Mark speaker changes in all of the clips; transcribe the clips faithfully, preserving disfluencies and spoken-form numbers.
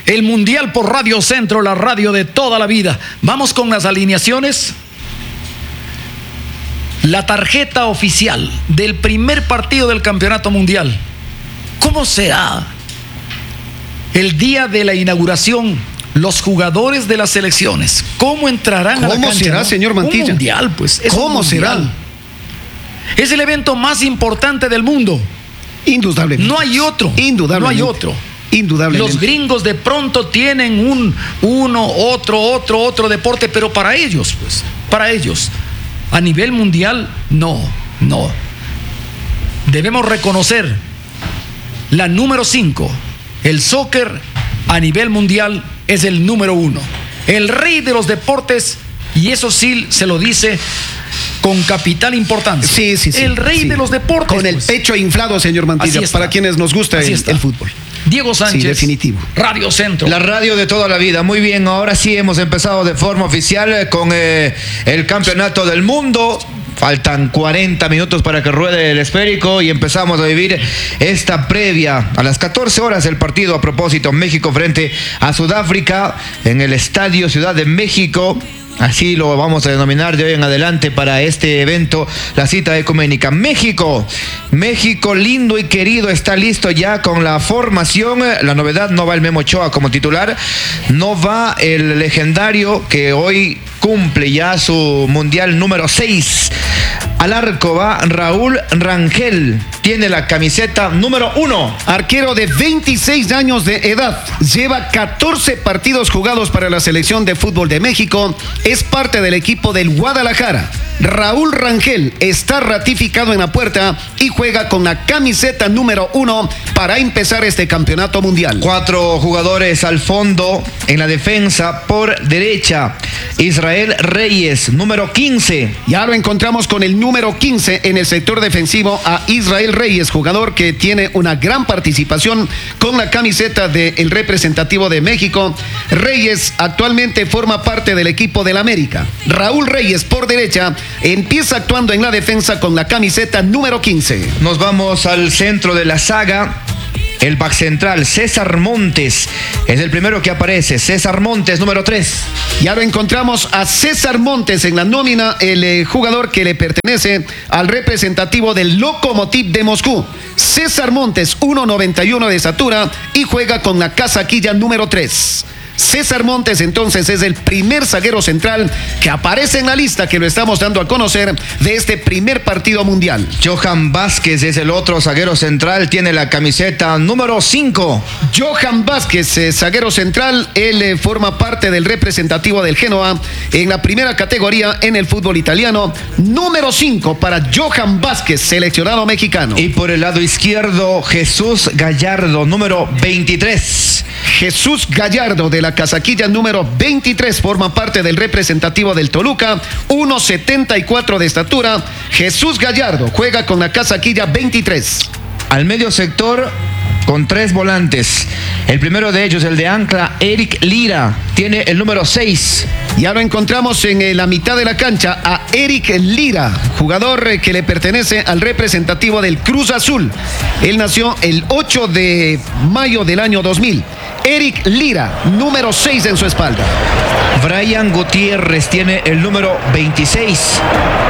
Speaker 1: el Mundial por Radio Centro, la radio de toda la vida. Vamos con las alineaciones. La tarjeta oficial del primer partido del Campeonato Mundial. ¿Cómo será el día de la inauguración? Los jugadores de las selecciones, ¿cómo entrarán a la cancha?
Speaker 2: ¿Cómo será, ¿no? Señor Mantilla?
Speaker 1: Un mundial, pues. Es
Speaker 2: ¿Cómo será?
Speaker 1: Es el evento más importante del mundo.
Speaker 2: Indudablemente.
Speaker 1: No hay otro.
Speaker 2: Indudablemente.
Speaker 1: No hay otro.
Speaker 2: Indudablemente.
Speaker 1: Los gringos de pronto tienen un, uno, otro, otro, otro deporte, pero para ellos, pues, para ellos. A nivel mundial, no, no. Debemos reconocer la número cinco. El soccer a nivel mundial es el número uno. El rey de los deportes, y eso sí se lo dice con capital importancia.
Speaker 2: Sí, sí, sí.
Speaker 1: El rey
Speaker 2: sí.
Speaker 1: de los deportes.
Speaker 2: Con el
Speaker 1: pues.
Speaker 2: pecho inflado, señor Mantilla, para quienes nos gusta el, el fútbol.
Speaker 1: Diego Sánchez.
Speaker 2: Sí, definitivo.
Speaker 1: Radio Centro.
Speaker 3: La radio de toda la vida. Muy bien, ahora sí hemos empezado de forma oficial con eh, el Campeonato del Mundo. Faltan cuarenta minutos para que ruede el esférico y empezamos a vivir esta previa a las catorce horas del partido. A propósito, México frente a Sudáfrica en el Estadio Ciudad de México. Así lo vamos a denominar de hoy en adelante para este evento, la cita ecuménica. México, México lindo y querido, está listo ya con la formación. La novedad, no va el Memo Ochoa como titular, no va el legendario que hoy cumple ya su mundial número seis. Al arco va Raúl Rangel, tiene la camiseta número uno.
Speaker 2: Arquero de veintiséis años de edad, lleva catorce partidos jugados para la selección de fútbol de México, es parte del equipo del Guadalajara. Raúl Rangel está ratificado en la puerta y juega con la camiseta número uno para empezar este campeonato mundial.
Speaker 3: Cuatro jugadores al fondo en la defensa por derecha. Israel Reyes, número quince.
Speaker 2: Ya lo encontramos con el número quince en el sector defensivo a Israel Reyes, jugador que tiene una gran participación con la camiseta del representativo de México. Reyes actualmente forma parte del equipo del América. Raúl Reyes por derecha empieza actuando en la defensa con la camiseta número quince.
Speaker 3: Nos vamos al centro de la saga. El back central, César Montes, es el primero que aparece. César Montes, número tres.
Speaker 2: Y ahora encontramos a César Montes en la nómina, el eh, jugador que le pertenece al representativo del Lokomotiv de Moscú. César Montes, uno noventa y uno de estatura y juega con la casaquilla número tres. César Montes entonces es el primer zaguero central que aparece en la lista que lo estamos dando a conocer de este primer partido mundial.
Speaker 3: Johan Vázquez es el otro zaguero central, tiene la camiseta número cinco.
Speaker 2: Johan Vázquez, eh, zaguero central, él eh, forma parte del representativo del Genoa en la primera categoría en el fútbol italiano. Número cinco para Johan Vázquez, seleccionado mexicano.
Speaker 3: Y por el lado izquierdo, Jesús Gallardo, número veintitrés.
Speaker 2: Jesús Gallardo de la casaquilla número veintitrés forma parte del representativo del Toluca, uno setenta y cuatro de estatura. Jesús Gallardo juega con la casaquilla veintitrés.
Speaker 3: Al medio sector con tres volantes. El primero de ellos, el de ancla, Eric Lira, tiene el número seis.
Speaker 2: Ya lo encontramos en la mitad de la cancha a Eric Lira, jugador que le pertenece al representativo del Cruz Azul. Él nació el ocho de mayo del año dos mil. Eric Lira, número seis en su espalda.
Speaker 3: Brian Gutiérrez tiene el número veintiséis.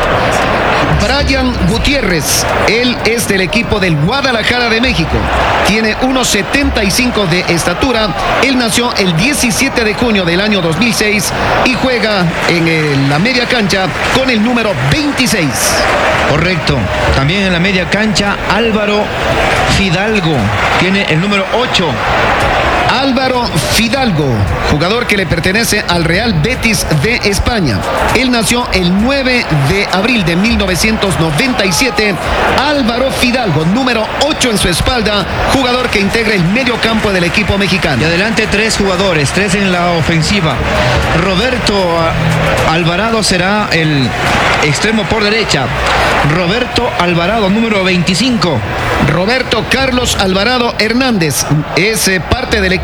Speaker 2: Brian Gutiérrez, él es del equipo del Guadalajara de México. Tiene uno setenta y cinco de estatura. Él nació el diecisiete de junio del año dos mil seis y juega en el, la media cancha con el número veintiséis.
Speaker 3: Correcto. También en la media cancha, Álvaro Fidalgo tiene el número ocho.
Speaker 2: Álvaro Fidalgo, jugador que le pertenece al Real Betis de España. Él nació el nueve de abril de mil novecientos noventa y siete. Álvaro Fidalgo, número ocho en su espalda, jugador que integra el medio campo del equipo mexicano.
Speaker 3: Y adelante tres jugadores, tres en la ofensiva. Roberto Alvarado será el extremo por derecha. Roberto Alvarado, número veinticinco.
Speaker 2: Roberto Carlos Alvarado Hernández es eh, parte del equipo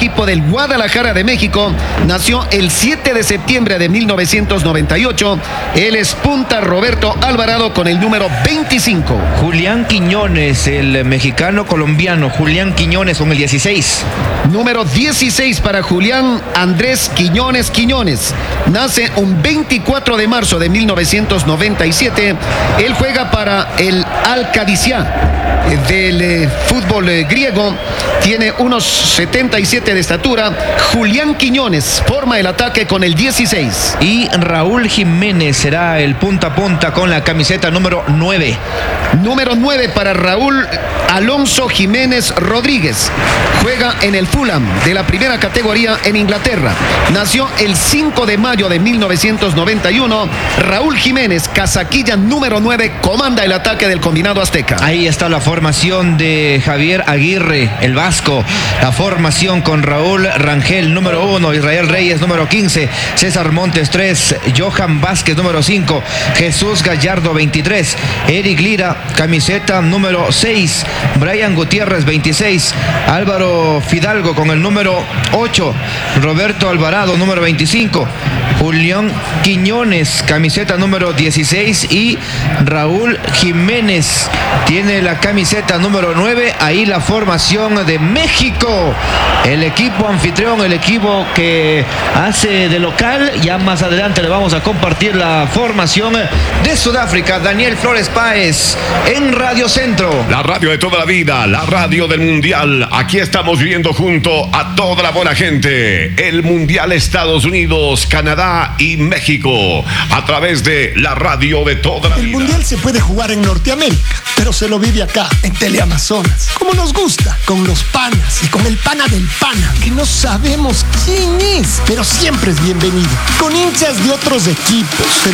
Speaker 2: equipo del Guadalajara de México. Nació el siete de septiembre de mil novecientos noventa y ocho. Él es punta Roberto Alvarado con el número veinticinco.
Speaker 3: Julián Quiñones, el mexicano colombiano. Julián Quiñones con el dieciséis.
Speaker 2: Número dieciséis para Julián Andrés Quiñones Quiñones. Nace un veinticuatro de marzo de mil novecientos noventa y siete. Él juega para el Al-Qadisiyah del eh, fútbol eh, griego. Tiene unos setenta y siete de estatura. Julián Quiñones forma el ataque con el dieciséis.
Speaker 3: Y Raúl Jiménez será el punta a punta con la camiseta número nueve.
Speaker 2: Número nueve para Raúl Alonso Jiménez Rodríguez. Juega en el Fulham de la primera categoría en Inglaterra. Nació el cinco de mayo de mil novecientos noventa y uno. Raúl Jiménez, casaquilla número nueve, comanda el ataque del combinado azteca.
Speaker 3: Ahí está la formación de Javier Aguirre, el vasco. La formación con Raúl Rangel, número uno. Israel Reyes, número quince. César Montes, tres. Johan Vázquez, número cinco. Jesús Gallardo, veintitrés. Eric Lira, camiseta número seis. Brian Gutiérrez, veintiséis. Álvaro Fidalgo con el número ocho. Roberto Alvarado, número veinticinco. Julián Quiñones, camiseta número dieciséis. Y Raúl Jiménez tiene la camiseta número nueve. Ahí la formación de México, el equipo anfitrión, el equipo que hace de local. Ya más adelante le vamos a compartir la formación de Sudáfrica. Daniel Flores Páez en Radio Centro,
Speaker 4: la radio de toda la vida, la radio del Mundial. Aquí estamos viviendo junto a toda la buena gente el Mundial Estados Unidos, Canadá y México a través de la radio de toda la vida.
Speaker 5: El Mundial se puede jugar en Norteamérica, pero se lo vive acá en Teleamazonas, como nos gusta, con los panas y con el pana del pana, que no sabemos quién es, pero siempre es bienvenido, con hinchas de otros equipos, pero